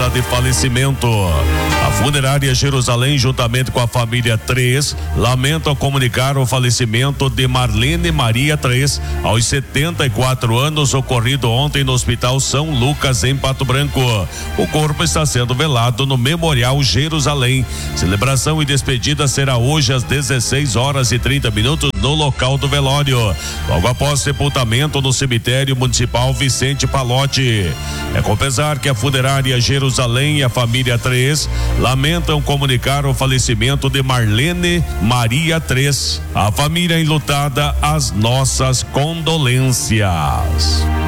data de falecimento. A funerária Jerusalém, juntamente com a família 3, lamentam comunicar o falecimento de Marlene Maria 3, aos 74 anos, ocorrido ontem no Hospital São Lucas, em Pato Branco. O corpo está sendo velado no Memorial Jerusalém. Celebração e despedida será hoje às 16h30 no local do velório, logo após sepultamento no cemitério municipal Vicente Palotti. É com pesar que a funerária Jerusalém e a família 3 lamentam comunicar o falecimento de Marlene Maria 3. A família enlutada, as nossas condolências.